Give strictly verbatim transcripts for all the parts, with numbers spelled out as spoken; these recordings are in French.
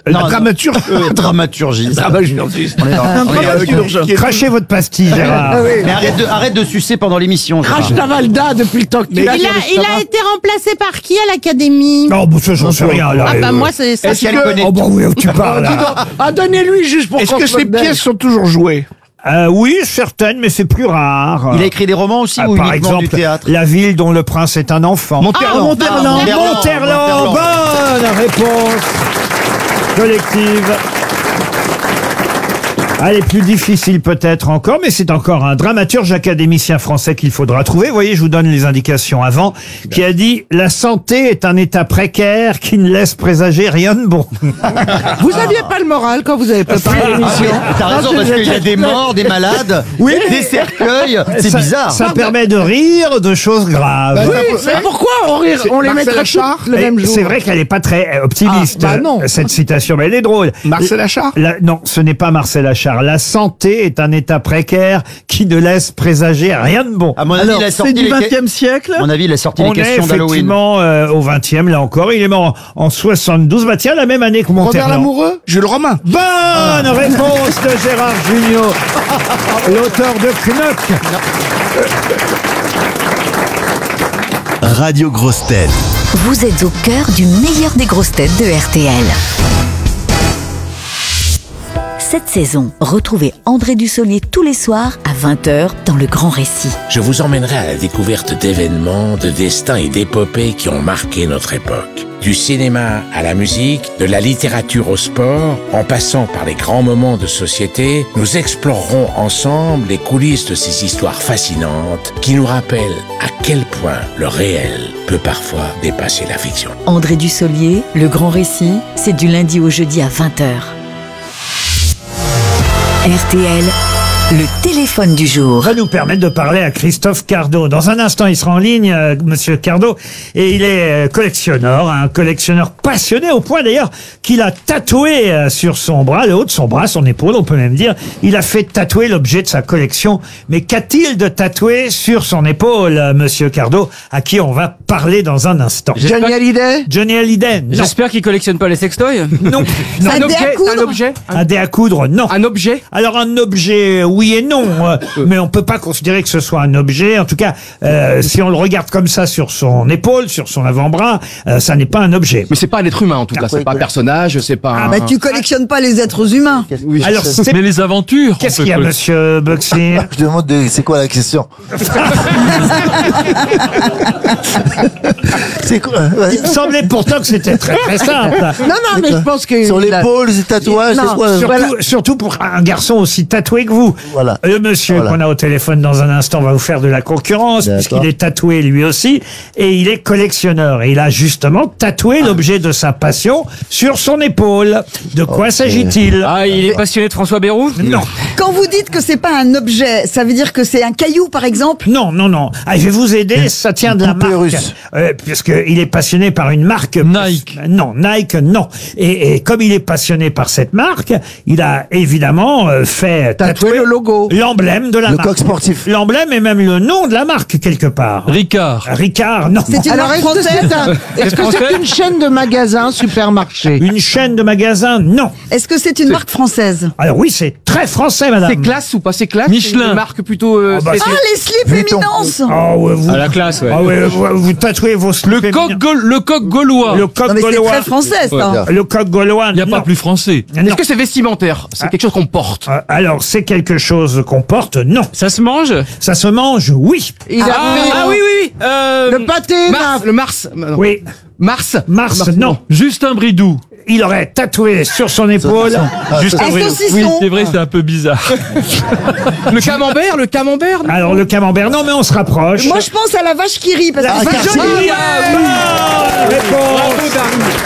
Non, dramaturge. Euh, dramaturgie. Dramaturgie. On est dans- Un on est- dramaturge. Crachez votre pastille, Gérard. Ah oui. Mais arrête de, arrête de sucer pendant l'émission. Gérard. Crache ta Valda depuis le temps que tu Il l'as. a, il a été remplacé par qui à l'académie? Non, bon, ça, j'en sais rien. Là, Ah bah euh, moi c'est ça. Est-ce qu'elle que- connaît Oh, bah oui, tu parles. Dis là. donc, ah, donnez-lui juste pour Est-ce qu'on que se ces moque d'elle. pièces sont toujours jouées? Euh, oui, certaines, mais c'est plus rare. Il a écrit des romans aussi Ah, ou par uniquement exemple, du théâtre? La ville dont le prince est un enfant. Monterland. Ah, Monterland. Monterland, Monterland. bonne réponse collective. Elle est plus difficile peut-être encore, mais c'est encore un dramaturge académicien français qu'il faudra trouver. Vous voyez, je vous donne les indications avant, qui a dit « La santé est un état précaire qui ne laisse présager rien de bon. Vous aviez pas le moral quand vous avez préparé l'émission. Ah, T'as raison, parce qu'il y a des morts, des malades, des cercueils. C'est Ça- bizarre. Ça permet de rire de choses graves. Oui, mais pourquoi on, rit- on les Marcel mettrait Achard toutes le Et même jour? C'est vrai qu'elle n'est pas très euh, optimiste, Ah, bah non. euh, cette citation, mais elle est drôle. Marcel Achard? La- non, ce n'est pas Marcel Achard. La santé est un état précaire qui ne laisse présager rien de bon. À mon avis, il a sorti c'est du les... vingtième siècle. À mon avis, il a sorti On les est questions d'Halloween. effectivement euh, au vingtième, là encore. Il est mort en, en soixante-douze. Bah tiens, la même année que Robert Monterland. Lamoureux? Jules Romain? Bonne réponse de Gérard Jugnot, l'auteur de Knock. Radio Grosses Têtes. Vous êtes au cœur du meilleur des grosses têtes de R T L. Cette saison, retrouvez André Dussolier tous les soirs à vingt heures dans Le Grand Récit. Je vous emmènerai à la découverte d'événements, de destins et d'épopées qui ont marqué notre époque. Du cinéma à la musique, de la littérature au sport, en passant par les grands moments de société, nous explorerons ensemble les coulisses de ces histoires fascinantes qui nous rappellent à quel point le réel peut parfois dépasser la fiction. André Dussolier, Le Grand Récit, c'est du lundi au jeudi à vingt heures. R T L, le téléphone du jour. Va nous permettre de parler à Christophe Cardot. Dans un instant, il sera en ligne, euh, Monsieur Cardot, et il est euh, collectionneur, un collectionneur passionné au point d'ailleurs qu'il a tatoué euh, sur son bras, le haut de son bras, son épaule, on peut même dire, il a fait tatouer l'objet de sa collection. Mais qu'a-t-il de tatoué sur son épaule, euh, Monsieur Cardot, à qui on va parler dans un instant? Johnny Hallyday? Johnny Hallyday, non. J'espère qu'il collectionne pas les sextoys. Non. Non. Un dé à objet, coudre? un objet, Un dé à coudre, non. un objet. Alors un objet, oui et non, euh, mais on peut pas considérer que ce soit un objet. En tout cas, euh, si on le regarde comme ça sur son épaule, sur son avant-bras, euh, ça n'est pas un objet. Mais c'est pas un être humain en tout cas, c'est pas un personnage, c'est pas un... Bah, tu collectionnes pas les êtres humains. Oui, Alors, c'est- mais les aventures. qu'est-ce qu'il y a, Monsieur Buxy? Je demande de- c'est quoi la question? C'est quoi? Ouais. Il me semblait pourtant que c'était très très simple. Non, non, mais je pense que... Sur il a- l'épaule, c'est tatouage, Non, c'est quoi? Surtout, Voilà. surtout pour un garçon aussi tatoué que vous. Voilà. Le monsieur Voilà. qu'on a au téléphone dans un instant va vous faire de la concurrence, D'accord. puisqu'il est tatoué lui aussi, et il est collectionneur. Et il a justement tatoué l'objet de sa passion sur son épaule. De quoi s'agit-il? Ah, il est passionné de François Bayrou? Non. Quand vous dites que c'est pas un objet, ça veut dire que c'est un caillou, par exemple? Non, non, non. Ah, je vais vous aider, ça tient de la poupée marque. russe. Euh, puisqu'il est passionné par une marque. Nike. Non, Nike, non. Et, et comme il est passionné par cette marque, il a évidemment euh, fait Tatouer tatouer le logo. l'emblème de la Le marque. coq sportif. L'emblème et même le nom de la marque, quelque part. Ricard. Ricard, non. C'est une Alors, marque est-ce que française? c'est un- est-ce que français c'est une chaîne de magasins, supermarché? Une chaîne de magasins, non. Est-ce que c'est une marque française? Alors oui, c'est très français, madame. C'est classe ou pas? C'est classe? Michelin. C'est une marque plutôt... euh, Ah, bah, c'est- Ah, les slips Vuitton. éminence! Ah ouais, vous, À la classe, ouais. ah ouais, vous, vous tatouez vos Le slips coq, féminins. gaul- le coq gaulois. Le coq Non, mais c'est gaulois. très français, ça. Le coq gaulois, Il n'y a non. pas plus français. Non. Est-ce que c'est vestimentaire? C'est quelque chose qu'on porte? Euh, Alors, c'est quelque chose qu'on porte? Non. Ça se mange? Ça se mange? Oui. Il a Ah, fait ah oui, oui, oui. Euh, le pâté, Mars, là. le Mars. Non. Oui. Mars. Mars, non. Justin Bridou. Il aurait tatoué sur son épaule. Ah, Justin Un Bridou. saucisson. Oui, c'est vrai, c'est un peu bizarre. Le camembert, le camembert. non Alors, le camembert, non, mais on se rapproche. Moi, je pense à la vache qui rit. Parce que Ah, c'est Cartier. joli. Bonne réponse.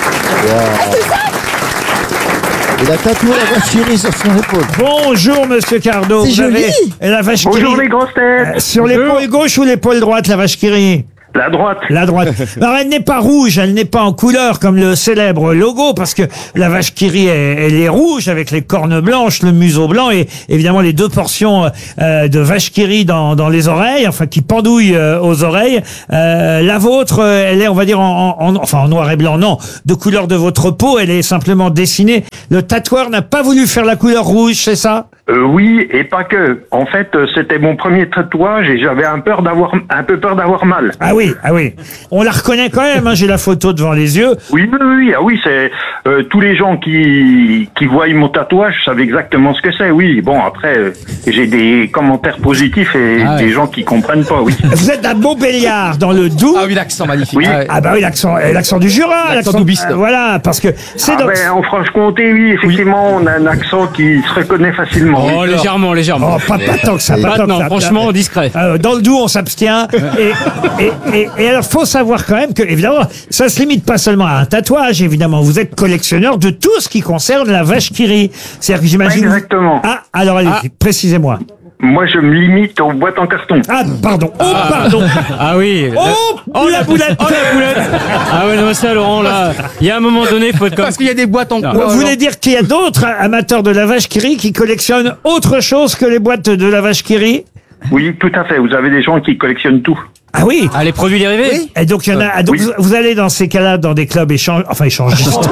Il a tatoué la vache qui rit sur son épaule. Bonjour, monsieur Cardot. C'est Vous joli. avez la vache qui rit. grosses têtes. Euh, Sur l'épaule gauche ou l'épaule droite, la vache qui rit? La droite. La droite. Alors, elle n'est pas rouge, elle n'est pas en couleur comme le célèbre logo, parce que la vache qui rit, elle, elle est rouge avec les cornes blanches, le museau blanc et évidemment les deux portions euh, de vache qui rit dans, dans les oreilles, enfin qui pendouillent euh, aux oreilles. Euh, la vôtre, euh, elle est, on va dire, en, en, enfin en noir et blanc, non, de couleur de votre peau, elle est simplement dessinée. Le tatoueur n'a pas voulu faire la couleur rouge, c'est ça ? Euh, oui, et pas que. En fait, euh, c'était mon premier tatouage et j'avais un peur d'avoir, un peu peur d'avoir mal. Ah oui, ah oui. On la reconnaît quand même, hein, j'ai la photo devant les yeux. Oui, oui, oui, ah oui, c'est euh, tous les gens qui qui voient mon tatouage savent exactement ce que c'est. Oui, bon après, euh, j'ai des commentaires positifs et Ah ouais. des gens qui comprennent pas. Oui. Vous êtes à Montbéliard, dans le Doubs. Ah oui, l'accent magnifique. Oui. Ah ouais. Ah bah oui, l'accent, euh, l'accent du Jura, L'accent doubiste. euh, voilà, parce que c'est Ah dans... ben, en Franche-Comté, oui, effectivement, on a un accent qui se reconnaît facilement. Oh, légèrement, légèrement. Oh, pas, pas tant que ça, pas tant que Maintenant, ça. franchement, discret. Euh, dans le Doubs, on s'abstient. et, et, et, et alors, faut savoir quand même que, évidemment, ça se limite pas seulement à un tatouage, évidemment. Vous êtes collectionneur de tout ce qui concerne la vache qui rit. C'est-à-dire que j'imagine... Exactement. Ah, alors allez, Ah. précisez-moi. Moi, je me limite aux boîtes en carton. Ah, pardon. Oh, pardon. Ah oui. Oh, Oh la boulette. Oh la boulette. Ah ouais, non, mais ça, Laurent, là, il y a un moment donné, il faut être comme... Parce qu'il y a des boîtes en Non. quoi Vous voulez dire qu'il y a d'autres amateurs de la vache qui rit qui collectionnent autre chose que les boîtes de la vache qui rit? Oui, tout à fait. Vous avez des gens qui collectionnent tout. Ah oui. Ah, les produits dérivés. Et donc il y en a. ah, donc Oui. vous, vous allez dans ces cas-là dans des clubs échange, enfin échangistes.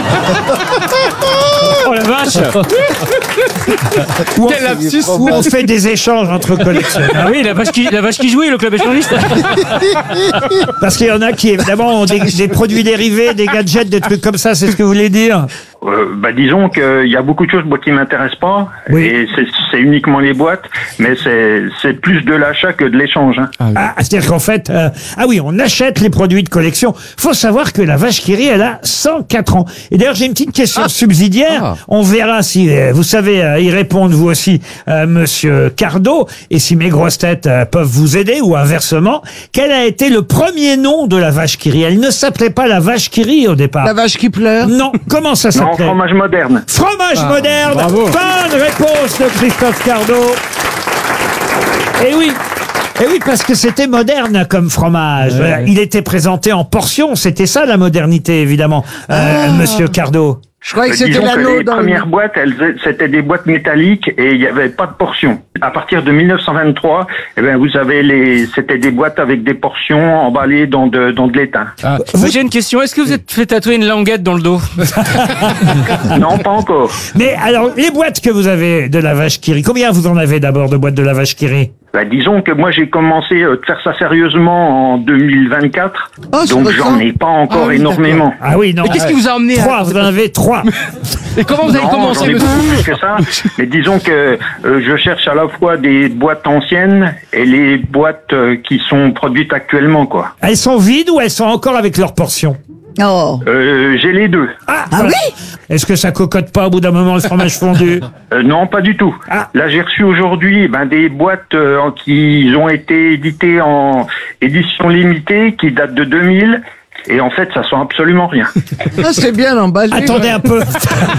Oh la vache. où, on, Quel lapsus. où on fait des échanges entre collectionneurs. Ah oui, la vache qui, la vache qui jouait, le club échangiste. Parce qu'il y en a qui évidemment ont des, des produits dérivés, des gadgets, des trucs comme ça. C'est ce que vous voulez dire? Euh, bah, disons qu'il y a beaucoup de choses moi, qui m'intéressent pas. Oui. Et c'est, c'est uniquement les boîtes. Mais c'est, c'est plus de l'achat que de l'échange. Hein. Ah, c'est-à-dire qu'en fait, euh, ah oui, on achète les produits de collection. Faut savoir que la vache qui rit, elle a cent quatre ans. Et d'ailleurs, j'ai une petite question subsidiaire. Ah. On verra si euh, vous savez euh, y répondre vous aussi, euh, Monsieur Cardo, et si mes grosses têtes euh, peuvent vous aider ou inversement. Quel a été le premier nom de la vache qui rit? Elle ne s'appelait pas la vache qui rit au départ. La vache qui pleure. Non, comment ça Non, s'appelait? fromage moderne. Fromage moderne. bravo. Bonne réponse de Christophe Cardo. Et oui. Et oui, parce que c'était moderne comme fromage. Voilà, il était présenté en portions. C'était ça la modernité, évidemment, euh, Monsieur Cardo. Je croyais que Euh, c'était disons que l'anneau les dans premières le... boîtes, elles, c'était des boîtes métalliques et il n'y avait pas de portions. À partir de mille neuf cent vingt-trois, eh ben, vous avez les, c'était des boîtes avec des portions emballées dans de, dans de l'étain. Ah. Moi, j'ai une question. Est-ce que vous êtes fait tatouer une languette dans le dos? Non, pas encore. Mais alors, les boîtes que vous avez de la vache qui rit, combien vous en avez d'abord de boîtes de la vache qui rit? Bah, disons que moi j'ai commencé à faire ça sérieusement en deux mille vingt-quatre, Oh, c'est donc récent. j'en ai pas encore Ah oui, énormément. Ah oui, non. Et qu'est-ce qui vous a emmené à- Trois, vous en avez trois. Et comment vous avez Non, commencé, j'en ai monsieur? beaucoup plus que ça. Mais disons que euh, je cherche à la fois des boîtes anciennes et les boîtes euh, qui sont produites actuellement, quoi. Elles sont vides ou elles sont encore avec leurs portions? Oh. Euh, j'ai les deux. Ah, oui. Est-ce que ça cocotte pas au bout d'un moment le fromage fondu? Euh, non, pas du tout. Ah. Là, j'ai reçu aujourd'hui ben, des boîtes euh, en- qui ont été éditées en édition limitée, qui datent de deux mille. Et en fait, ça sent absolument rien. Ah, c'est bien emballé. Attendez un peu.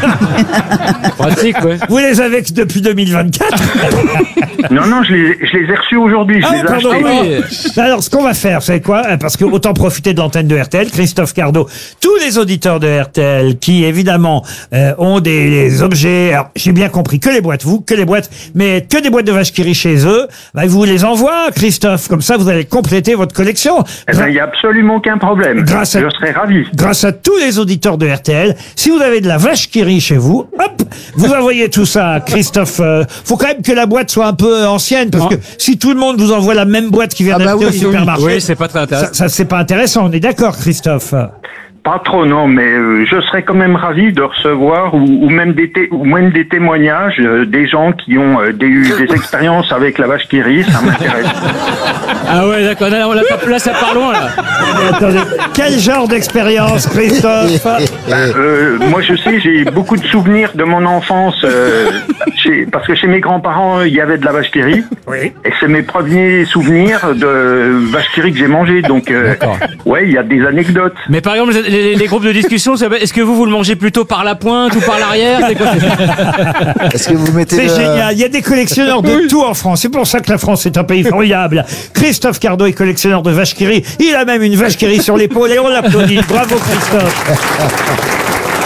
Pratique, ouais. Vous les avez que depuis deux mille vingt-quatre? Non, non, je les, je les ai reçus aujourd'hui. Je Ah, les ai pardon. achetés. Oui. Alors, ce qu'on va faire, c'est quoi? Parce que autant profiter de l'antenne de R T L, Christophe Cardo, tous les auditeurs de R T L qui, évidemment, euh, ont des, des objets, alors, j'ai bien compris, que les boîtes, vous, que les boîtes, mais que des boîtes de vache qui rit chez eux, bah, ils vous les envoient, Christophe, comme ça, vous allez compléter votre collection. Eh ben, il n'y a absolument aucun problème. Grâce à- Je serais ravi. Grâce à tous les auditeurs de R T L, si vous avez de la vache qui rit chez vous, hop, vous envoyez tout ça à Christophe. Euh, faut quand même que la boîte soit un peu ancienne, parce que si tout le monde vous envoie la même boîte qui vient Ah bah d'acheter oui, au oui. supermarché, Oui, c'est pas très ça, intéressant. ça c'est pas intéressant. On est d'accord, Christophe? Pas trop, non, mais euh, je serais quand même ravi de recevoir ou, ou même des té- ou même des témoignages euh, des gens qui ont euh, des, eu des expériences avec la vache qui rit, ça m'intéresse. Ah ouais, d'accord. Là, on l'a pas- là, ça part loin, là. Mais attendez, quel genre d'expérience, Christophe? Euh, moi, je sais, j'ai beaucoup de souvenirs de mon enfance, euh, chez, parce que chez mes grands-parents, il y avait de la vache qui rit, Oui. et c'est mes premiers souvenirs de vache qui rit que j'ai mangé, donc euh, D'accord. ouais, il y a des anecdotes. Mais par exemple, les, les, les groupes de discussion, ça va- est-ce que vous, vous le mangez plutôt par la pointe ou par l'arrière? C'est quoi, c'est- Est-ce que vous mettez C'est le- génial. Il y a des collectionneurs de tout en France. C'est pour ça que la France est un pays formidable. Christophe Cardot est collectionneur de vaches qui rient. Il a même une vache qui rit sur l'épaule et on l'applaudit. Bravo Christophe.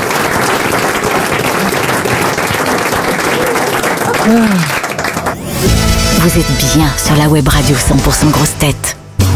Vous êtes bien sur la web radio cent pour cent grosses têtes.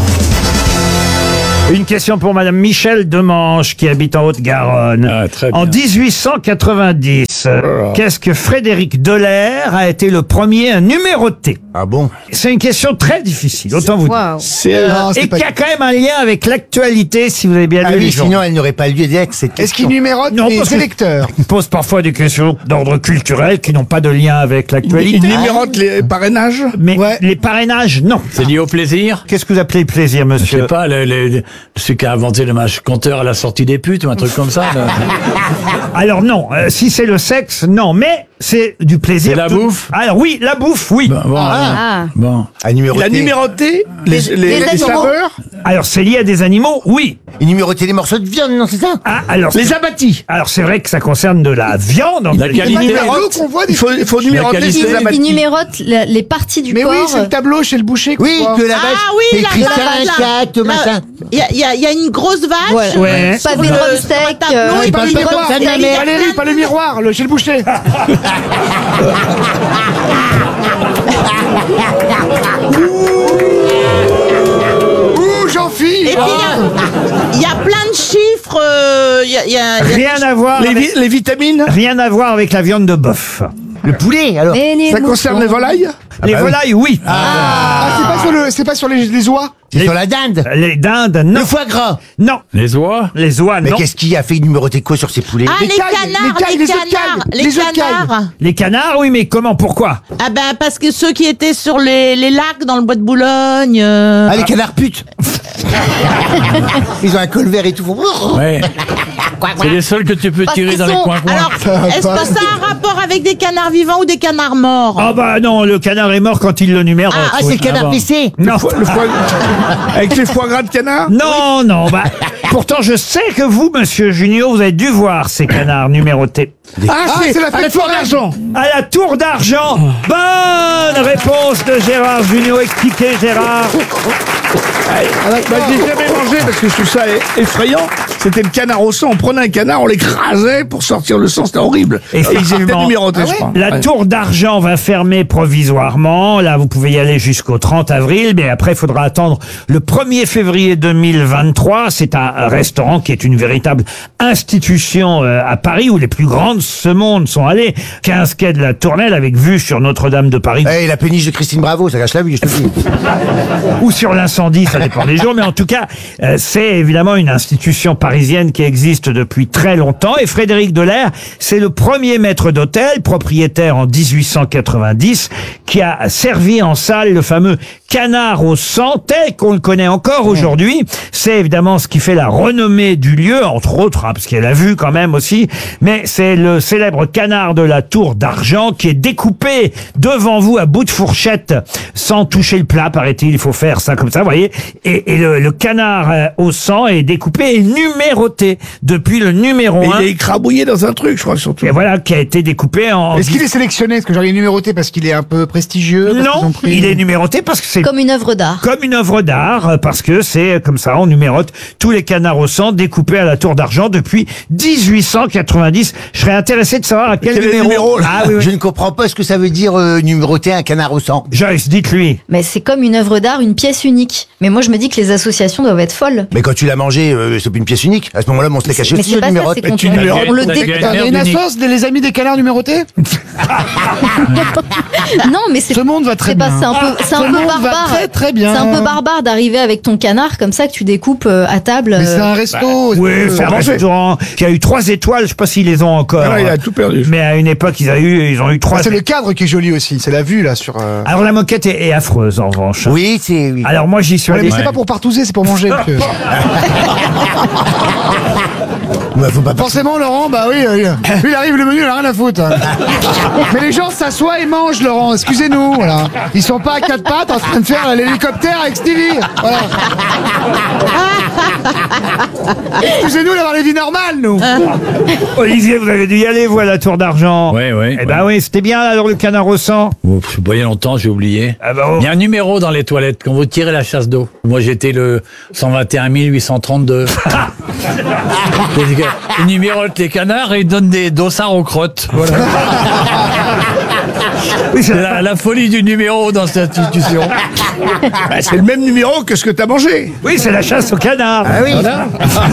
Une question pour Madame Michel Demange qui habite en Haute-Garonne. Ah, très bien. En dix-huit cent quatre-vingt-dix, euh, qu'est-ce que Frédéric Delair a été le premier à numéroter? Ah bon? C'est une question très difficile, autant vous dire. C'est euh, Et qui a quand même un lien avec l'actualité, si vous avez bien Ah lu les oui, journaux. sinon elle n'aurait pas lieu d'être cette Est-ce qu'il question. numérote Non, les parce que- électeurs? Il pose parfois des questions d'ordre culturel qui n'ont pas de lien avec il l'actualité. numérote les parrainages. Mais Ouais. les parrainages, non. C'est lié au plaisir? Qu'est-ce que vous appelez plaisir, Je monsieur? sais pas, le, le- le- celui qui a inventé le match compteur à la sortie des putes ou un truc comme ça. là. Alors non, euh, si c'est le sexe, non, mais c'est du plaisir. C'est la tout- bouffe Alors oui, la bouffe, oui. Bon, bon, Ah. bon. À Il numéroter. a numéroté les, les, les les animaux. saveurs. Alors c'est lié à des animaux, oui. Il numérotait les morceaux de viande, non, c'est ça? Ah, alors Les c'est- abattis. alors c'est vrai que ça concerne de la viande. En La réalité. qualité. Numérote. qu'on voit des- Il faut, il faut numéroter qualité. les Il, abattis. il numérote la- les parties du Mais corps. oui, c'est le tableau chez le boucher. qu'on Oui, voit. que la vache. Ah oui, c'est la écrit vache, cinq, là. quatre, machin. Il y a, il y a- il y a une grosse vache. Voilà. Ouais. Pas Sur des le- drop sur un steaks, tableau, euh, et Pas puis le il y a- miroir, il y a- il y a- Valérie, pas le miroir, le chez le boucher. Ouh, Jean-Philippe. Et puis il y a- il y, a plein de chiffres. euh, Il y a, il y a- il y a- Rien à voir. Les, avec, vi- les vitamines. rien à voir avec la viande de bœuf. Le poulet, alors. Mais les Ça concerne les moutons. volailles. les bah oui. volailles, oui. Ah, c'est pas sur le, c'est pas sur les, les oies. C'est Les- sur la dinde. Les dindes, non. Le foie gras. Non. Les oies? Les oies, Mais non. qu'est-ce qui a fait numéroter quoi sur ces poulets? Ah, les, cailles, canards, les cailles, les, les œufs de canards, cailles, les, les œufs de cailles. canards. Les canards, oui, mais comment, pourquoi? Ah ben parce que ceux qui étaient sur les, les lacs dans le bois de Boulogne. euh, Ah, les canards putes. Ils ont un col vert et tout. Ouais. C'est les seuls que tu peux Parce tirer qu'ils dans les sont- coins-coins. Alors, est-ce que ça a un rapport avec des canards vivants ou des canards morts? Ah bah non, le canard est mort quand il le numère. Ah, c'est le canard bon. blessé. Non. Foie- le foie- avec les foie gras de canard. Non, non, bah, pourtant je sais que vous, monsieur Junio, vous avez dû voir ces canards numérotés. Ah, Ah, c'est c'est la à la fête tour foraine. d'argent. À la tour d'argent. Bonne réponse de Gérard Junio. Expliquez, Gérard. Bah, j'ai jamais mangé parce que je trouve ça effrayant. C'était le canard au sang. On prenait un canard, on l'écrasait pour sortir le sang. C'était horrible. Effectivement. Ils étaient numérotés, Ah je ouais crois. La Ouais. tour d'argent va fermer provisoirement. Là, vous pouvez y aller jusqu'au trente avril, mais après, il faudra attendre le premier février deux mille vingt-trois. C'est un restaurant qui est une véritable institution euh, à Paris, où les plus grandes de ce monde sont allées. quinze quai de la Tournelle, avec vue sur Notre-Dame de Paris. Eh, la péniche de Christine Bravo, ça gâche la vue, je te le dis. Ou sur l'incendie, ça dépend des jours, mais en tout cas, euh, c'est évidemment une institution parisienne qui existe depuis très longtemps. Et Frédéric Delair, c'est le premier maître d'hôtel, propriétaire en dix-huit cent quatre-vingt-dix, qui a servi en salle le fameux canard au sang, tel qu'on le connaît encore aujourd'hui. C'est évidemment ce qui fait la renommée du lieu, entre autres, hein, parce qu'il y a la vue quand même aussi, mais c'est le célèbre canard de la tour d'argent qui est découpé devant vous à bout de fourchette, sans toucher le plat, paraît-il. Il faut faire ça comme ça, vous voyez. Et, et le, le canard euh, au sang est découpé et numéroté depuis le numéro Et un. il est écrabouillé dans un truc, je crois, surtout. Et voilà, qui a été découpé en... Est-ce qu'il est sélectionné? Est-ce que genre il est numéroté parce qu'il est un peu prestigieux? parce qu'ils Non, ont pris- il est numéroté parce que c'est Comme une œuvre d'art. comme une œuvre d'art, euh, parce que c'est comme ça, on numérote tous les canards au sang découpés à la tour d'argent depuis dix-huit cent quatre-vingt-dix. Je serais intéressé de savoir à quel, Quel est le numéro. numéro, là Ah oui, oui. Je ne comprends pas ce que ça veut dire euh, numéroter un canard au sang. Joyce, dites-lui. Mais c'est comme une œuvre d'art, une pièce unique. Mais moi, je me dis que les associations doivent être folles. Mais quand tu l'as mangé, euh, c'est pas une pièce unique. À ce moment-là, on se l'est caché Mais aussi, c'est le pas ça, numérote. c'est quand tu on, numérotes. on le T'as dé- gagné. Attends, il y a une Merde unique. assoce des les amis des canards numérotés? Non, mais c'est Ce monde va très c'est pas, bien. c'est un peu, c'est Ce un peu monde va barbare. très très bien. C'est un peu barbare d'arriver avec ton canard comme ça que tu découpes euh, à table. Mais c'est euh, un resto. Oui, euh, c'est un manger. restaurant qui a eu trois étoiles. Je sais pas s'ils les ont encore. Ah, il a tout perdu. Mais à une époque, ils, a eu, ils ont eu trois. ah, c'est le cadre qui est joli aussi. C'est la vue là sur. euh, Alors la moquette est, est affreuse en revanche. Oui, c'est... Oui. Alors moi j'y suis ouais, allé. mais c'est pas pour partouzer, c'est pour manger. monsieur. Bah, faut pas Forcément, Laurent, bah oui, euh, lui, il arrive, le menu, il a rien à foutre. hein. Mais les gens s'assoient et mangent, Laurent, excusez-nous, voilà. Ils sont pas à quatre pattes en train de faire l'hélicoptère avec Stevie. Voilà. Excusez-nous d'avoir les vies normales, nous. Olivier, vous avez dû y aller, vous, à la Tour d'Argent. Oui, oui. Eh ben oui, c'était bien, alors, le canard au sang. Vous voyez longtemps, j'ai oublié. Ah bah, oh. Il y a un numéro dans les toilettes quand vous tirez la chasse d'eau. Moi, j'étais le cent vingt et un mille huit cent trente-deux. Il numérote les canards et il donne des dossards aux crottes. Voilà. Oui, c'est la, la folie du numéro dans cette institution. Bah, c'est le même numéro que ce que t'as mangé. Oui, c'est la chasse au canard. Ah oui. Voilà.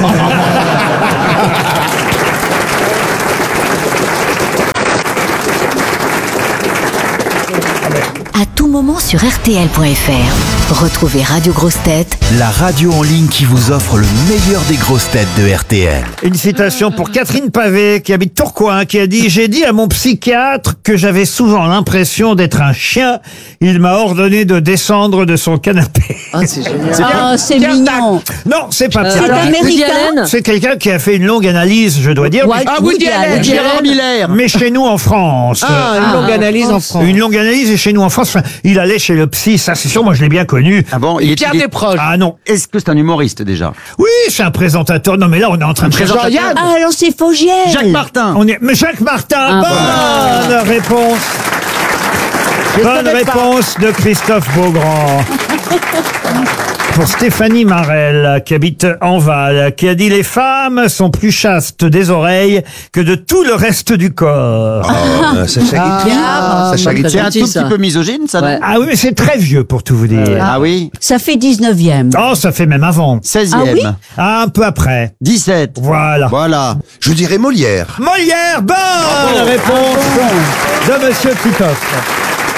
À tout moment sur R T L point F R. Retrouvez Radio Grosses Têtes, la radio en ligne qui vous offre le meilleur des grosses têtes de R T L. Une citation pour Catherine Pavé, qui habite Tourcoing, qui a dit « J'ai dit à mon psychiatre que j'avais souvent l'impression d'être un chien. Il m'a ordonné de descendre de son canapé. » Ah, c'est génial. Ah, c'est mignon. Non, c'est pas C'est Pierre Dac. américain. C'est quelqu'un qui a fait une longue analyse, je dois dire. Ouais, mais- Ah, Woody Allen. Gérard Miller. Mais chez nous en France. Ah, une longue analyse en France. Une longue analyse et chez nous en France. Enfin, il allait chez le psy, ça c'est sûr, moi je l'ai bien connu. Ah bon, il est, Pierre il est- Desproges. Ah non. Est-ce que c'est un humoriste déjà? Oui, c'est un présentateur. Non mais là on est en train de présentateur. Jean-Yann. Ah, alors c'est Fogiel. Jacques Martin. On est... Mais Jacques Martin, Ah, bonne réponse. Bonne réponse de Christophe Beaugrand. Pour Stéphanie Marel, qui habite Enval, qui a dit « Les femmes sont plus chastes des oreilles que de tout le reste du corps. Ah, Sacha Guitry. Ah, Sacha Guitry. C'est un gentil, tout ça. petit peu misogyne, ça, non? Ouais. Ah oui, mais c'est très vieux pour tout vous dire. Ah oui? Ça fait dix-neuvième. Oh, ça fait même avant. seizième. Ah oui? Ah, un peu après. dix-sept. Voilà. Voilà. Je dirais Molière. Molière, bonne réponse de Monsieur Titoff.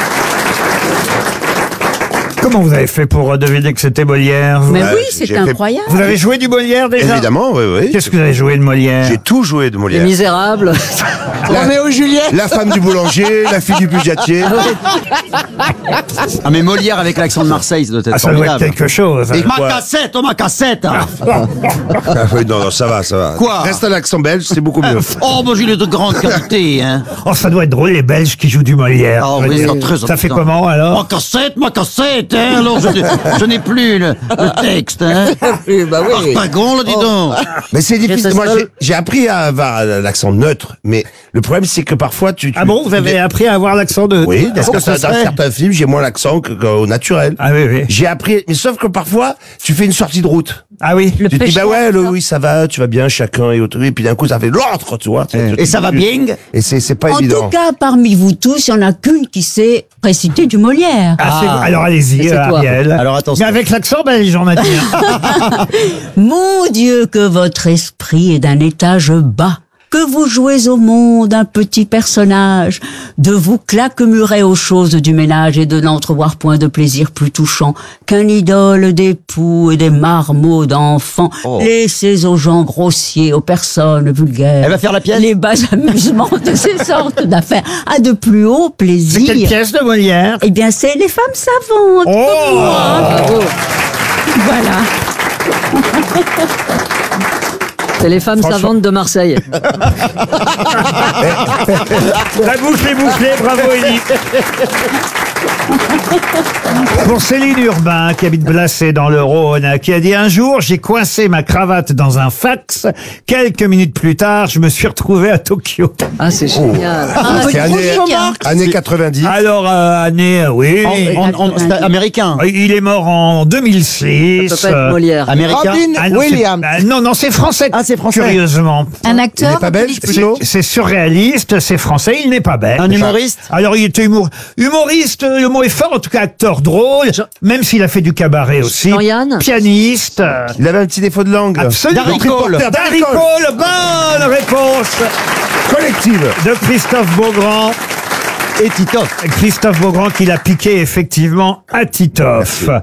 Comment vous avez fait pour euh, deviner que c'était Molière vous Mais Ouais, oui, j'ai c'est fait- incroyable. Vous avez joué du Molière déjà? Évidemment, oui, oui. Qu'est-ce que vous avez joué de Molière? J'ai tout joué de Les Molière. Misérables. Roméo et Juliette. La femme du boulanger, la fille du budgetier. Ah, mais Molière avec l'accent de Marseille, ça doit être Ah, ça doit être formidable. quelque chose. Et Ma quoi cassette, oh ma cassette. Ah oui, non, non, ça va, ça va. Quoi? Reste à l'accent belge, c'est beaucoup mieux. Oh, bah, il est de grande qualité, hein. Oh, ça doit être drôle, les Belges qui jouent du Molière. Ah je veux oui, dire. c'est très Ça fait important. comment Ma alors? cassette, ma cassette, hein. Alors, je, je n'ai plus le, le texte, hein. Oui, bah oui. Arpagon, là, dis donc. Mais c'est difficile. Qu'est-ce Moi, que j'ai- c'est j'ai appris à avoir l'accent neutre, mais le problème, c'est que parfois, tu. tu- Ah bon, vous avez appris à avoir l'accent de... Oui, parce que Qu'est-ce ça, ce dans serait certains films, j'ai moins l'accent que- qu'au naturel. Ah oui, oui. J'ai appris, mais sauf que parfois, tu fais une sortie de route. Ah oui. Tu te dis, bah ouais, le, oui, ça va, tu vas bien, chacun est autre. Et puis d'un coup, ça fait l'autre, tu vois. Et ça va bien? Et c'est c'est pas En évident. tout cas, parmi vous tous, il n'y en a qu'une qui sait réciter du Molière. Ah, c'est- Ah. alors allez-y, Et c'est euh, toi. Ariel. Alors, attention. Mais avec l'accent belge, on a dit. hein. Mon Dieu, que votre esprit est d'un étage bas, que vous jouez au monde un petit personnage, de vous claquemurer aux choses du ménage et de n'entrevoir point de plaisir plus touchant qu'un idole d'époux et des marmots d'enfants. Oh. Laissez aux gens grossiers, aux personnes vulgaires. Elle va faire la pièce? Les bas amusements de ces sortes d'affaires à de plus hauts C'est plaisirs. quelle pièce de Molière? Eh bien, c'est les femmes savantes. Oh comme moi. Bravo. Voilà. C'est les femmes Franchement. savantes de Marseille. La boucle est bouclée, bravo Élie. Pour Céline Urbain, qui habite Blacé dans le Rhône, qui a dit un jour, j'ai coincé ma cravate dans un fax. Quelques minutes plus tard, je me suis retrouvé à Tokyo. Ah, c'est génial. Ah, C'est année, année quatre-vingt-dix. Alors, euh, année, euh, oui. En- en- en- c'est américain. Il est mort en deux mille six. Ça peut pas être Molière. Américain. Robin Ah non, c'est- Williams. ah non, non, c'est français. Ah, c'est français. Curieusement. un Il acteur. n'est pas belge, C'est plutôt? c'est surréaliste, c'est français, il n'est pas belge. Un humoriste? Alors, il était humour- humoriste, le mot est fort, en tout cas acteur drôle, même s'il a fait du cabaret aussi. Jean-Yann. Pianiste. euh, Il avait un petit défaut de langue. Absolument. Darry Cole. Darry Cole, bonne réponse Collective. de Christophe Beaugrand. Et Titoff. Christophe Beaugrand qui l'a piqué effectivement à Titoff.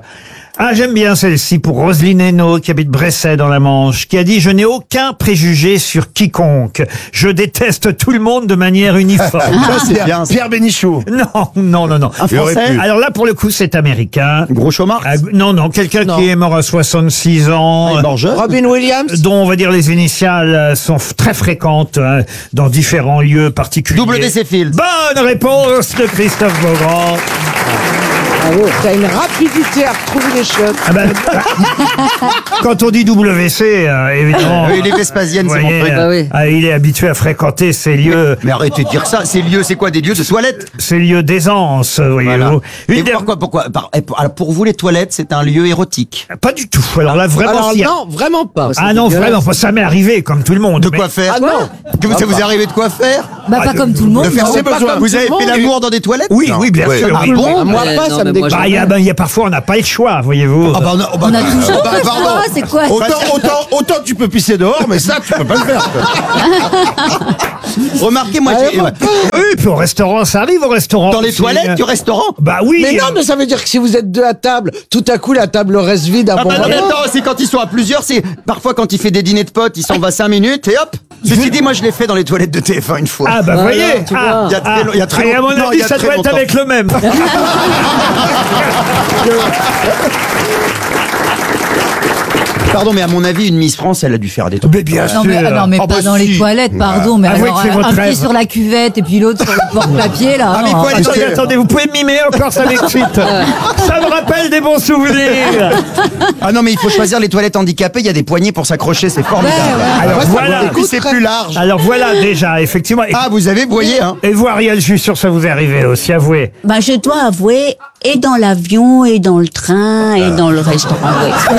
Ah, j'aime bien celle-ci pour Roselyne Hainaut, qui habite Bresset dans la Manche, qui a dit « Je n'ai aucun préjugé sur quiconque. Je déteste tout le monde de manière uniforme. » Ça, c'est bien. Pierre Bénichou. Non, non, non, non. Un Français? Alors là, pour le coup, c'est américain. Groucho Marx? Ah, non, non, quelqu'un qui est mort à soixante-six ans. Ah, il est mort jeune. Robin Williams. Dont, on va dire, les initiales euh, sont f- très fréquentes hein, dans différents lieux particuliers. W C Fields. Bonne réponse de Christophe Beaugrand. Bravo. T'as une rapidité à retrouver les chiottes. Ah ben, quand on dit W C, euh, évidemment. Oui, les Vespasiennes, vous c'est mon voyez, truc. euh, Ah oui. ah, il est habitué à fréquenter ces lieux. Mais arrêtez de dire ça. Ces lieux, c'est quoi? Des lieux de toilettes? Ces lieux d'aisance, voyez-vous. Voilà. Une Et des- pourquoi, pourquoi par- et pour, alors, pour vous, les toilettes, c'est un lieu érotique? Pas du tout. Alors là, vraiment. Alors s'il y a- non, vraiment pas. Ah non, vraiment pas. Ça m'est arrivé, comme tout le monde. De mais- quoi faire? Ah non. Que vous- ça vous est arrivé de quoi faire? Bah, pas comme tout le monde. De faire non, ses pas besoins. comme Vous tout avez le fait monde. l'amour dans des toilettes? Oui, Non. oui, bien Ouais. sûr. Ah oui. bon? Ah, moi Ouais, pas, non, ça me mais moi, dégoûte. Bah, il y a, ben, il y a parfois, on n'a pas le choix, voyez-vous. Ah bah, on a, oh bah, On a toujours bah, le pardon. choix, c'est quoi Autant, autant, autant tu peux pisser dehors, mais ça, tu peux pas le faire. remarquez, moi, Ah, j'ai- bon. Oui, puis au restaurant, ça arrive au restaurant. dans les aussi, toilettes euh, du restaurant? Bah oui. Mais non, euh, mais ça veut dire que si vous êtes deux à table, tout à coup la table reste vide à Ah bon bah non, mais moment. attends, c'est quand ils sont à plusieurs, c'est parfois quand il fait des dîners de potes, il s'en va cinq minutes et hop. Ceci dit, moi je l'ai fait dans les toilettes de T F un une fois. Ah bah Voilà, voyez. tu Ah, vois. Il y a très ah, long- il y a très et à long- mon non, il avis, y a ça très doit être longtemps. avec le même. Pardon, mais à mon avis, une Miss France, elle a dû faire des trucs. Mais bien Non mais, ah non, mais Ah pas bah dans si. les toilettes, pardon, mais Avouez alors que c'est un, votre un pied rêve. sur la cuvette et puis l'autre sur le porte-papier là. Ah, mais non, quoi, les Attendez, toilettes- attendez, vous pouvez mimer encore, ça m'excite. Ça me rappelle des bons souvenirs. Ah non, mais il faut choisir les toilettes handicapées, il y a des poignées pour s'accrocher, c'est formidable. Alors Ouais, ça voilà. me Et puis c'est plus large. Alors voilà déjà, effectivement. Et, Ah, vous avez, vous voyez, hein. et vous, Ariel, je suis sûr que ça vous est arrivé aussi, avouez. Bah, je dois avouer, et dans l'avion, et dans le train, et dans le restaurant. oui.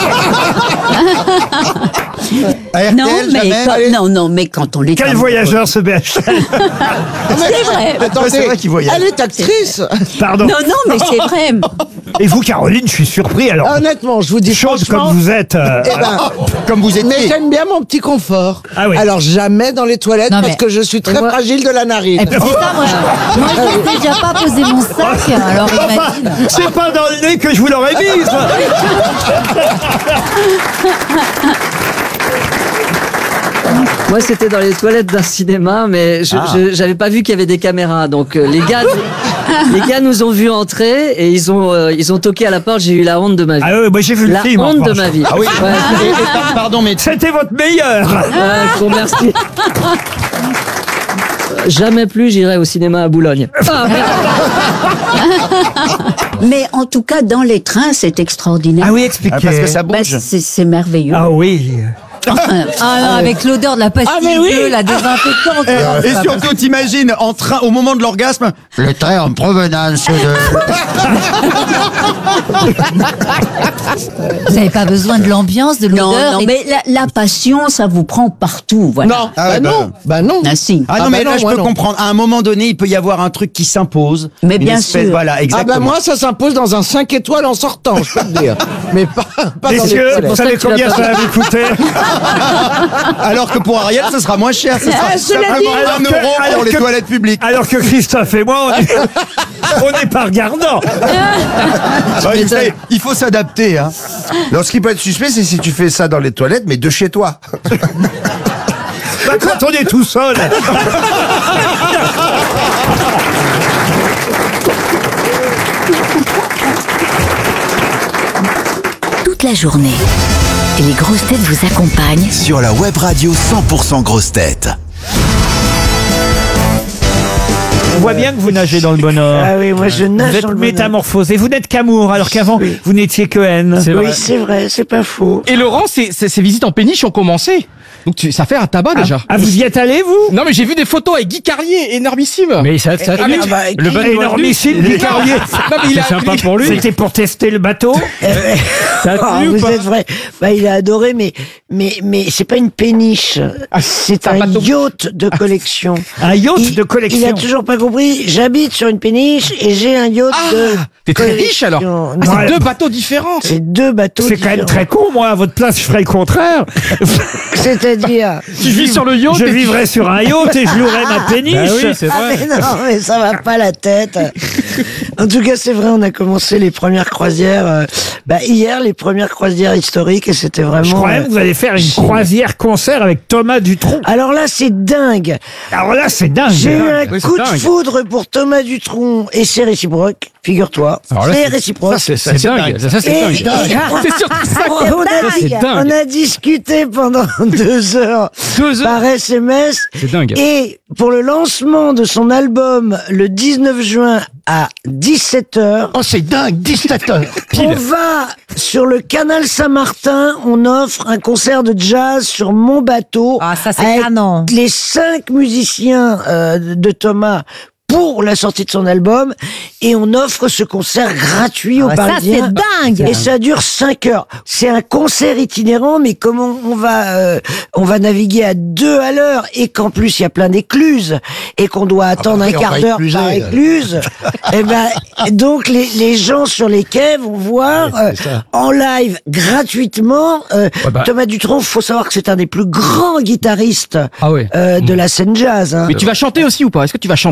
À R T L, Non, mais jamais. quand, non, non, mais quand on est Quel comme- voyageur ce B H L. C'est vrai. Ouais, c'est vrai qu'il voyage. Elle est actrice. Pardon. Non, non, mais c'est vrai. Et vous, Caroline, je suis surpris. Alors, Honnêtement, je vous dis chose franchement. comme vous êtes. euh, Eh ben, Comme vous mais étiez. j'aime bien mon petit confort. Ah oui. Alors jamais dans les toilettes Non, parce mais- que je suis très Moi- fragile de la narine. Et puis c'est ça, moi je, moi, je n'ai déjà pas posé mon sac, alors Enfin, imagine. c'est pas dans le nez que je vous l'aurais mise. Moi, c'était dans les toilettes d'un cinéma, mais je Ah. je- j'avais pas vu qu'il y avait des caméras. Donc euh, les gars, les gars nous ont vus entrer et ils ont euh, ils ont toqué à la porte. J'ai eu la honte de ma vie. Ah oui, moi j'ai vu le la film. en honte de revanche. ma vie. Ah oui, Ouais. et- et par- pardon, mais C'était votre meilleur. Ah, je vous remercie. Jamais plus j'irai au cinéma à Boulogne. Ah, merde. Mais en tout cas, dans les trains, c'est extraordinaire. Ah oui, expliquez. Ah, parce que ça Bah, bouge. c'est c'est merveilleux. Ah oui. Enfin, Ah non, avec l'odeur de la pastille Ah, mais oui. bleue, la désinfectante. Et, non, c'est et pas surtout, t'imagines, en train, au moment de l'orgasme, le train en provenance de... Vous n'avez pas besoin de l'ambiance, de non, l'odeur. non, et- mais la, la passion, ça vous prend partout. Voilà. Non, Ah ouais, bah bah, non, bah non. Ah, si. Ah non, Ah mais bah là, non, je moi peux non. comprendre. À un moment donné, il peut y avoir un truc qui s'impose. Mais Une bien espèce- sûr. Voilà, Ah exactement. bah moi ça s'impose dans un cinq étoiles en sortant, je peux te dire. Mais pas, pas dans les Messieurs, toilettes. vous savez que tu l'as combien pas ça va vous coûter? Alors que pour Ariel, ce sera moins cher. Ce sera Ah, cela simplement dit- Alors un que- euro alors pour les que- toilettes publiques. Alors que Christophe et moi, on est- on n'est pas regardants. Bah, vous savez, il faut s'adapter. Hein. Non, ce qui peut être suspect, c'est si tu fais ça dans les toilettes, mais de chez toi. Bah, quand on est tout seul. Toute la journée, les grosses têtes vous accompagnent Sur la web radio cent pour cent grosses têtes. On voit bien que vous nagez dans le bonheur. Ah oui, moi je nage Vous êtes dans le bonheur. métamorphosé. Vous n'êtes qu'amour, alors qu'avant, Oui. vous n'étiez que haine. C'est Oui, vrai. c'est vrai, c'est pas faux. Et Laurent, ces ces- ces visites en péniche ont commencé. Donc tu- ça fait un tabac déjà. Ah, vous y êtes allé, vous? Non mais j'ai vu des photos avec Guy Carlier, énormissime. Mais ça, ça, Ah, mais- Ah bah, le qui- bateau Énormissime, Guy Carlier. Non mais il a c'est sympa il- pour lui. C'était pour tester le bateau? Ça a Ah, tenu ou vous pas êtes vrai. Bah, il a adoré, mais mais mais c'est pas une péniche. C'est un un bateau. yacht de collection. Un yacht Il- de collection. Il a toujours pas compris. J'habite sur une péniche et j'ai un yacht de. T'es très riche alors. collection. Ah, c'est Ouais. deux bateaux différents. C'est deux bateaux. C'est quand même différents. très con, moi, à votre place, je ferais le contraire. C'est-à-dire. Tu vis sur le yacht. Je et tu- vivrais sur un yacht et je louerais ma péniche. Bah oui, c'est Ah vrai. mais non, mais ça va pas la tête. En tout cas, c'est vrai, on a commencé les premières croisières euh, bah, hier, les premières croisières historiques, et c'était vraiment... Je crois même que vous allez faire une croisière concert avec Thomas Dutronc. Alors là, c'est dingue. Alors là, c'est dingue. J'ai eu un Oui, c'est coup de dingue. foudre pour Thomas Dutronc, et c'est réciproque, figure-toi. Alors là, C'est c'est- réciproque. ça, c'est- ça, c'est dingue. Ça, ça, c'est Et- dingue. et- C'est surtout ça. on, Ça, a, c'est dingue. on a discuté pendant deux heures, Deux heures. par S M S. C'est dingue. Et pour le lancement de son album le dix-neuf juin à dix-sept heures. Oh, c'est dingue, dix-sept heures. On va sur le canal Saint-Martin, on offre un concert de jazz sur mon bateau. Ah, ça, c'est avec canon. les cinq musiciens euh, de Thomas pour la sortie de son album, et on offre ce concert gratuit aux Ah, ça, Parisiens. c'est dingue. Et ça dure cinq heures. C'est un concert itinérant, mais comme on, on va euh, on va naviguer à deux à l'heure, et qu'en plus il y a plein d'écluses, et qu'on doit attendre bah oui, un on quart va d'heure écluser, par là. écluse, et ben donc les, les gens sur les quais vont voir Oui, euh, c'est ça. en live gratuitement euh, Ouais, bah. Thomas Dutronc. Faut savoir que c'est un des plus grands guitaristes Ah ouais. euh, de la scène jazz. Hein. Mais tu vas chanter aussi ou pas? Est-ce que tu vas chanter?